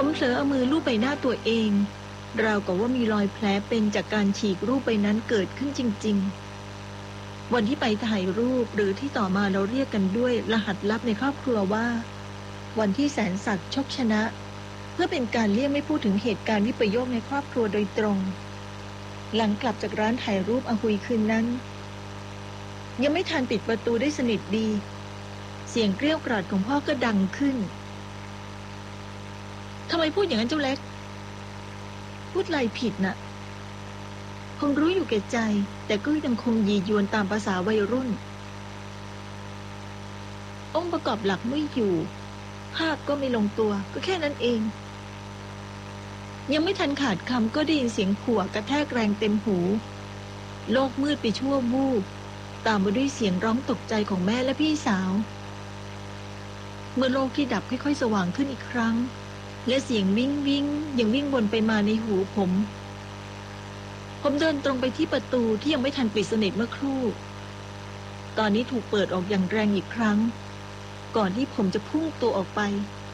เผลอเอามือลูบใบหน้าตัวเองราวกับว่ามีรอยแผลเป็นจากการฉีกรูปใบนั้นเกิดขึ้นจริงๆวันที่ไปถ่ายรูปหรือที่ต่อมาเราเรียกกันด้วยรหัสลับในครอบครัวว่าวันที่แสนศักดิ์ชกชนะเพื่อเป็นการเลี่ยงไม่พูดถึงเหตุการณ์วิปโยคในครอบครัวโดยตรงหลังกลับจากร้านถ่ายรูปอาหุยคืนนั้นยังไม่ทันปิดประตูได้สนิทดีเสียงเกรี้ยวกราดของพ่อก็ดังขึ้นทำไมพูดอย่างนั้นเจ้าเล็กพูดอะไรผิดน่ะคงรู้อยู่แก่ใจแต่ก็ยังคงยียวนตามภาษาวัยรุ่นองค์ประกอบหลักไม่อยู่ภาพก็ไม่ลงตัวก็แค่นั้นเองยังไม่ทันขาดคำก็ได้ยินเสียงผัวกระแทกแรงเต็มหูโลกมืดไปชั่ววูบตามมาด้วยเสียงร้องตกใจของแม่และพี่สาวเมื่อโลกที่ดับค่อยๆสว่างขึ้นอีกครั้งและเสียงวิ่งวิ่งยังวิ่งวนไปมาในหูผมเดินตรงไปที่ประตูที่ยังไม่ทันปิดสนิทเมื่อครู่ตอนนี้ถูกเปิดออกอย่างแรงอีกครั้งก่อนที่ผมจะพุ่งตัวออกไป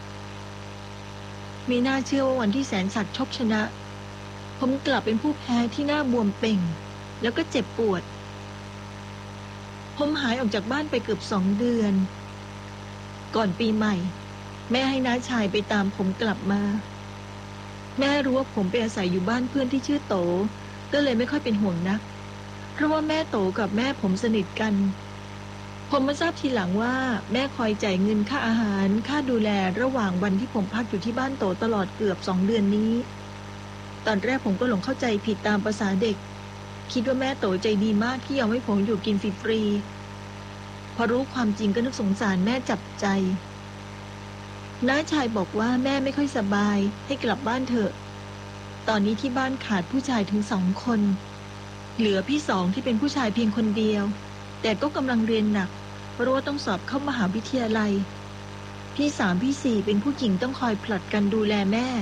ไม่น่าเชื่อว่าวันที่แสนศักดิ์ชกชนะผมกลับเป็นผู้แพ้ที่หน้าบวมเป่งแล้วก็เจ็บปวดผมหายออกจากบ้านไปเกือบ2 เดือนก่อนปีใหม่แม่ให้น้าชายไปตามผมกลับมาแม่รู้ว่าผมไปอาศัยอยู่บ้านเพื่อนที่ชื่อโตก็เลยไม่ค่อยเป็นห่วงนักเพราะว่าแม่โตกับแม่ผมสนิทกันผมมาทราบทีหลังว่าแม่คอยจ่ายเงินค่าอาหารค่าดูแลระหว่างวันที่ผมพักอยู่ที่บ้านโตตลอดเกือบ2 เดือนนี้ตอนแรกผมก็หลงเข้าใจผิดตามภาษาเด็กคิดว่าแม่โตใจดีมากที่ยอมให้ผมอยู่กินฟรีๆพอรู้ความจริงก็นึกสงสารแม่จับใจน้าชายบอกว่าแม่ไม่ค่อยสบายให้กลับบ้านเถอะตอนนี้ที่บ้านขาดผู้ชายถึง2 คนเหลือพี่2ที่เป็นผู้ชายเพียงคนเดียวแต่ก็กำลังเรียนหนักเพราะว่าต้องสอบเข้ามหาวิทยาลัยพี่3พี่4เป็นผู้หญิงต้องคอยผลัดกันดูแลแม่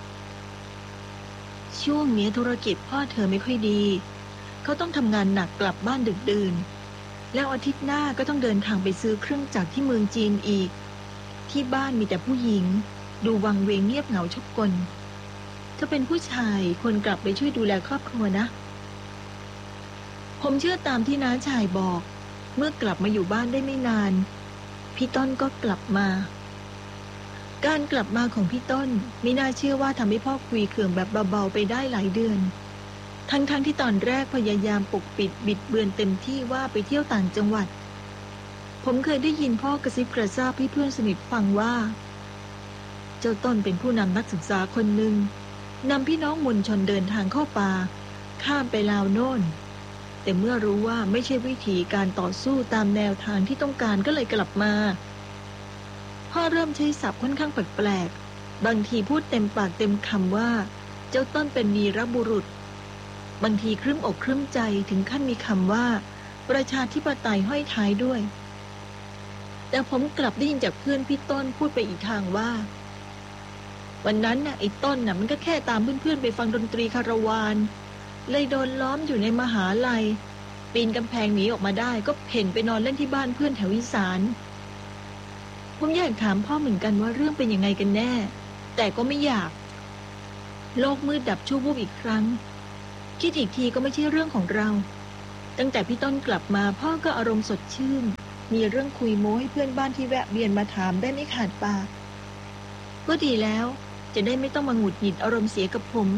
ช่วงนี้ธุรกิจพ่อเธอไม่ค่อยดีเขาต้องทำงานหนักกลับบ้านดึกดื่นแล้วอาทิตย์หน้าก็ต้องเดินทางไปซื้อเครื่องจักรที่เมืองจีนอีกที่บ้านมีแต่ผู้หญิงดูวังเวงเงียบเหงาชอบกลถ้าเป็นผู้ชายควรกลับไปช่วยดูแลครอบครัวนะผมเชื่อตามที่น้าชายบอกเมื่อกลับมาอยู่บ้านได้ไม่นานพี่ต้นก็กลับมาการกลับมาของพี่ต้นไม่น่าเชื่อว่าทำให้พ่อคุยเขื่องแบบเบาๆไปได้หลายเดือนทั้งที่ตอนแรกพยายามปกปิดบิดเบือนเต็มที่ว่าไปเที่ยวต่างจังหวัดผมเคยได้ยินพ่อกระซิบกระซาบให้เพื่อนสนิทฟังว่าเจ้าต้นเป็นผู้นำนักศึกษาคนหนึ่งนำพี่น้องมวลชนเดินทางเข้าป่าข้ามไปลาวโน่นแต่เมื่อรู้ว่าไม่ใช่วิธีการต่อสู้ตามแนวทางที่ต้องการก็เลยกลับมาพ่อเริ่มใช้ศัพท์ค่อนข้างแปลกๆบางทีพูดเต็มปากเต็มคำว่าเจ้าต้นเป็นวีรบุรุษบางทีครึ้มอกครึ้มใจถึงขั้นมีคำว่าประชาธิปไตยห้อยท้ายด้วยแต่ผมกลับได้ยินจากเพื่อนพี่ต้นพูดไปอีกทางว่าวันนั้นน่ะไอ้ต้นน่ะมันก็แค่ตามเพื่อนๆไปฟังดนตรีคาราวานเลยโดนล้อมอยู่ในมหาลัยปีนกำแพงหนีออกมาได้ก็เพ่นไปนอนเล่นที่บ้านเพื่อนแถวอีสานผมอยากถามพ่อเหมือนกันว่าเรื่องเป็นยังไงกันแน่แต่ก็ไม่อยากโลกมืดดับชั่ววูบอีกครั้งคิดอีกทีก็ไม่ใช่เรื่องของเราตั้งแต่พี่ต้นกลับมาพ่อก็อารมณ์สดชื่นมีเรื่องคุยโม้ให้เพื่อนบ้านที่แวะเวียนมาถามได้ไม่ขาดปากก็ดีแล้วจะได้ไม่ต้องมาหงุดหงิดอารมณ์เสียกับผม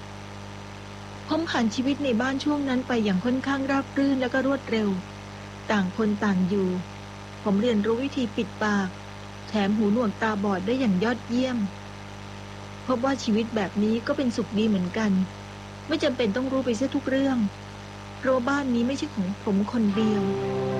ผ่านชีวิตในบ้านช่วงนั้นไปอย่างค่อนข้างราบรื่นและก็รวดเร็วต่างคนต่างอยู่ผมเรียนรู้วิธีปิดปากแถมหูหนวกตาบอดได้อย่างยอดเยี่ยมพบว่าชีวิตแบบนี้ก็เป็นสุขดีเหมือนกันไม่จำเป็นต้องรู้ไปซะทุกเรื่องเพราะบ้านนี้ไม่ใช่ของผมคนเดียว